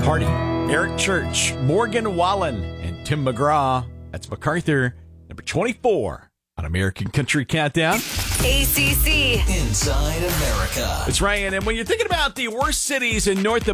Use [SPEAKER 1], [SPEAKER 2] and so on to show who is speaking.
[SPEAKER 1] Party, Eric Church, Morgan Wallen, and Tim McGraw. That's MacArthur, number 24 on American Country Countdown.
[SPEAKER 2] ACC.
[SPEAKER 3] Inside America.
[SPEAKER 1] It's Ryan, and when you're thinking about the worst cities in North